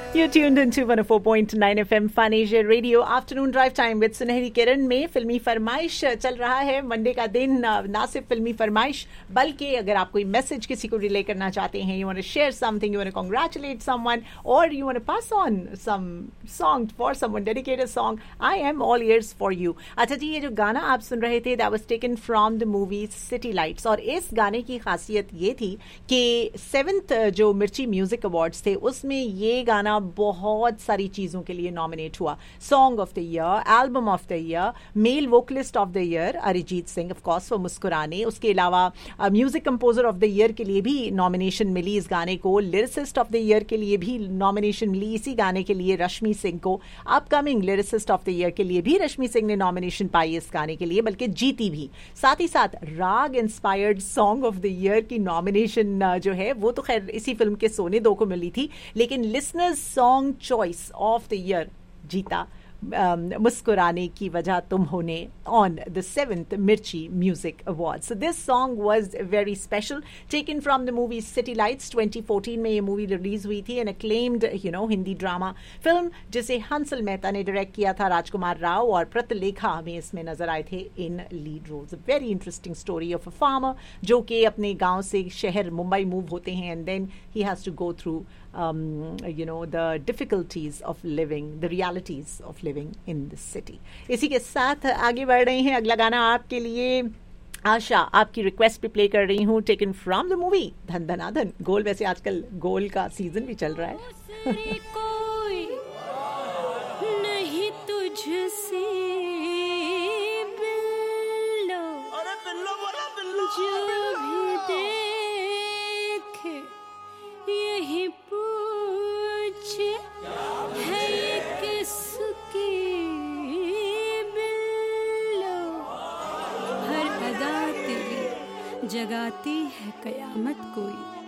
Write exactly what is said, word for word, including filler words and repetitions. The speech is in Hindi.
You're tuned into one oh four point nine F M Fun Asia Radio Afternoon Drive Time with सुनहरी किरण में फिल्मी फरमाइश चल रहा है। मंडे का दिन ना सिर्फ फिल्मी फरमाइश बल्कि अगर आप कोई मैसेज किसी को रिले करना चाहते हैं, you want to share something, you want to congratulate someone और you want to pass on some song for someone, dedicated song, I am all years for you. अच्छा जी, ये जो गाना आप सुन रहे थे that was taken from the movie city lights और इस गाने की खासियत ये थी कि सेवेंथ जो मिर्ची म्यूजिक अवार्ड्स थे उसमें ये गाना बहुत सारी चीजों के लिए नॉमिनेट हुआ। Song of the year, album of the year, mail vocalist of the year Arijit Singh of course for मुस्कुराने, उसके अलावा music composer of the year के लिए भी नॉमिनेशन मिली इस गाने को, लिरिसिस्ट ऑफ द ईयर के लिए भी नॉमिनेशन मिली इसी गाने के लिए रश्मि सिंह को, upcoming lyricist of the year के लिए भी रश्मि सिंह ने नॉमिनेशन पाई इस गाने के लिए, बल्कि जीती भी। साथ ही साथ राग inspired song of the year की नॉमिनेशन जो है वो तो खैर इसी फिल्म के सोने दो को मिली थी, लेकिन listeners song choice of the year जीता Um, मुस्कुराने की वजह तुम होने on the seventh Mirchi Music Awards. So this song was very special, taken from the movie City Lights. twenty fourteen में ये मूवी रिलीज हुई थी, an acclaimed you know Hindi drama film जिसे हंसल मेहता ने डायरेक्ट किया था, राजकुमार राव और प्रतिलेखा हमें इसमें नजर आए थे in lead roles. A very interesting story of a farmer जो कि अपने गांव से शहर मुंबई मूव होते हैं and then he has to go through Um, you know the difficulties of living, the realities of living in the city. इसी के साथ आगे बढ़ रहे हैं। अगला गाना आपके लिए आशा आपकी रिक्वेस्ट पे प्ले कर रही हूँ, टेकन फ्रॉम द मूवी धन धना धन। गोल, वैसे आजकल गोल का सीजन भी चल रहा है। कोई नहीं तुझसे बिल्लो, जो भी देखे यही पूछे है ये किसकी बिल्लो, हर अदा तेरी जगाती है कयामत कोई।